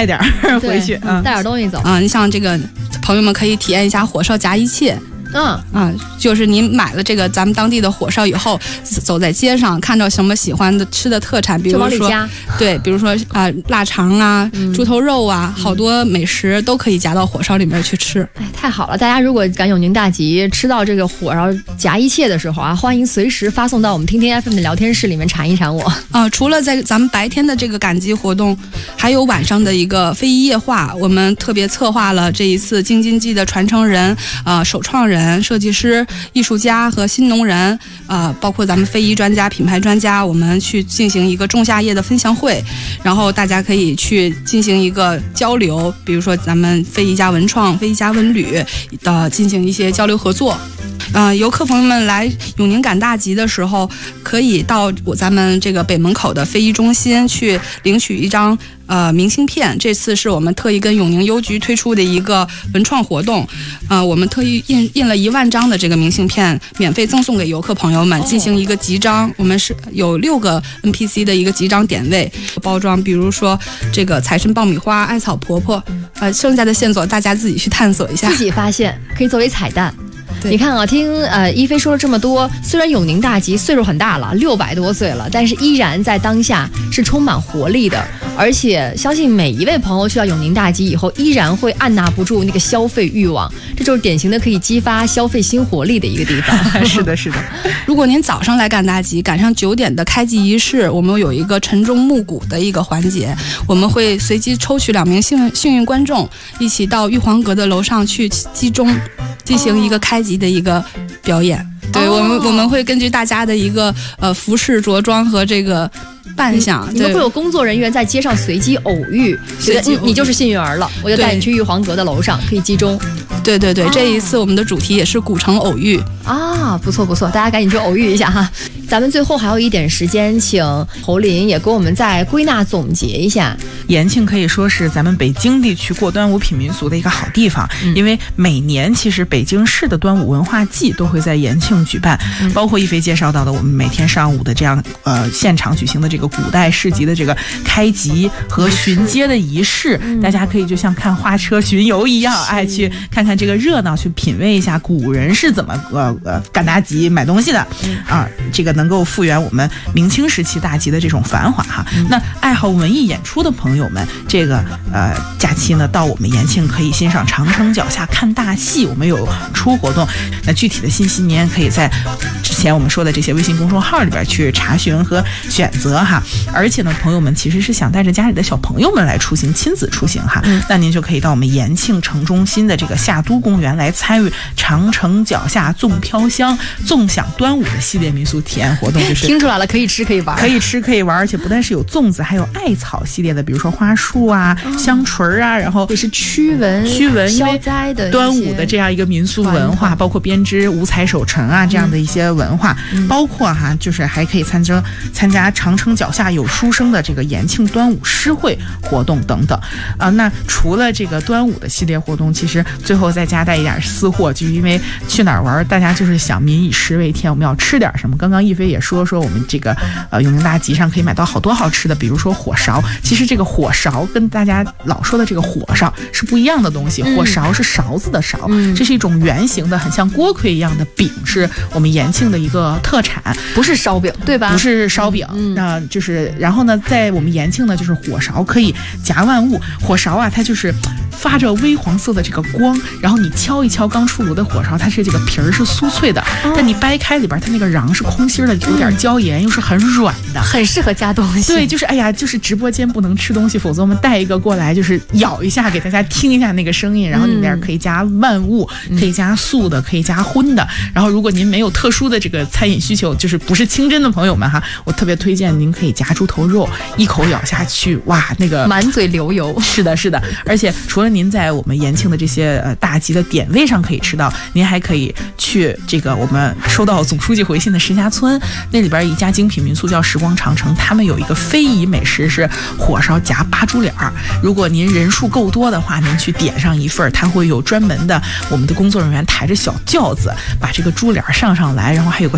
带点回去带点东西走你像这个朋友们可以体验一下火烧夹一切。就是您买了这个咱们当地的火烧以后，走在街上看到什么喜欢的吃的特产，比如说对，比如说腊肠啊、猪头肉啊，好多美食都可以夹到火烧里面去吃。 太好了！大家如果赶永宁大集吃到这个火烧夹一切的时候欢迎随时发送到我们听听 FM 的聊天室里面馋一馋我。 除了在咱们白天的这个赶集活动，还有晚上的一个非遗夜话，我们特别策划了这一次京津冀的传承人、首创人、设计师、艺术家和新农人，包括咱们非遗专家、品牌专家，我们去进行一个仲夏夜的分享会，然后大家可以去进行一个交流，比如说咱们非遗家文创、非遗家文旅的进行一些交流合作。游客朋友们来永宁赶大集的时候，可以到咱们这个北门口的非遗中心去领取一张明信片。这次是我们特意跟永宁邮局推出的一个文创活动，我们特意印了1万张的这个明信片，免费赠送给游客朋友们进行一个集章。我们是有6个 NPC 的一个集章点位包装，比如说这个财神爆米花、艾草婆婆，剩下的线索大家自己去探索一下， 自己发现，可以作为彩蛋。你看听一菲说了这么多，虽然永宁大集岁数很大了，600多岁了，但是依然在当下是充满活力的，而且相信每一位朋友去到永宁大集以后，依然会按捺不住那个消费欲望，这就是典型的可以激发消费新活力的一个地方。 是的，是的。 如果您早上来赶大集，赶上9点的开集仪式，我们有一个晨钟暮鼓的一个环节，我们会随机抽取2名幸运观众，一起到玉皇阁的楼上去击钟，进行一个开集的一个表演。对，我们会根据大家的一个服饰着装和这个扮相， 你们会有工作人员在街上随机偶遇，觉得你就是幸运儿了，我就带你去玉皇阁的楼上可以击钟。 对，这一次我们的主题也是古城偶遇不错，大家赶紧去偶遇一下哈。咱们最后还有一点时间，请侯林也给我们再归纳总结一下。 延庆可以说是咱们北京地区过端午品民俗的一个好地方，因为每年其实北京市的端午文化季都会在延庆举办，包括一菲介绍到的我们每天上午的这样现场举行的这个古代市集的这个开集和巡街的仪式，大家可以就像看花车巡游一样，去看看这个热闹，去品味一下古人是怎么赶大集买东西的这个能够复原我们明清时期大集的这种繁华哈。那爱好文艺演出的朋友们，这个假期呢到我们延庆可以欣赏长城脚下看大戏，我们有出活动。那具体的信息您也可以在之前我们说的这些微信公众号里边去查询和选择哈。而且呢，朋友们其实是想带着家里的小朋友们来出行，亲子出行哈，那您就可以到我们延庆城中心的这个夏都公园来参与长城脚下纵飘香、纵享端午的系列民俗体验活动。就是听出来了，可以吃可以玩， 可以吃可以玩，而且不但是有粽子，还有艾草系列的，比如说花束啊、香椿啊，然后也是驱蚊消灾的端午的这样一个民俗文化，包括编织五彩手绳啊这样的一些文化，包括就是还可以参加长城脚下有书生的这个延庆端午诗会活动等等那除了这个端午的系列活动，其实最后再加带一点私货，就是因为去哪儿玩，大家就是想民以食为天，我们要吃点什么。刚刚一菲也说我们这个永宁大集上可以买到好多好吃的，比如说火烧。其实这个火烧跟大家老说的这个火烧是不一样的东西，火烧是勺子的勺，这是一种圆形的很像锅盔一样的饼，是我们延庆的一个特产， 不是烧饼对吧？ 不是烧饼，那就是然后呢在我们延庆呢，就是火勺可以夹万物。火勺它就是发着微黄色的这个光，然后你敲一敲刚出炉的火烧，它是这个皮儿是酥脆的，但你掰开里边它那个瓤是空心的，有点椒盐，又是很软的， 很适合加东西。 对，就是就是直播间不能吃东西，否则我们带一个过来，就是咬一下给大家听一下那个声音，然后里面可以加万物，可以加素的，可以加荤的。然后如果您没有特殊的这个餐饮需求，就是不是清真的朋友们哈，我特别推荐您可以夹猪头肉，一口咬下去，哇，那个满嘴流油。 是的，而且除了您在我们延庆的这些大集的点位上可以吃到，您还可以去这个我们收到总书记回信的石家村，那里边一家精品民宿叫时光长城，他们有一个非遗美食是火烧夹八猪脸儿。如果您人数够多的话，您去点上一份，它会有专门的我们的工作人员抬着小轿子把这个猪脸上来，然后还有个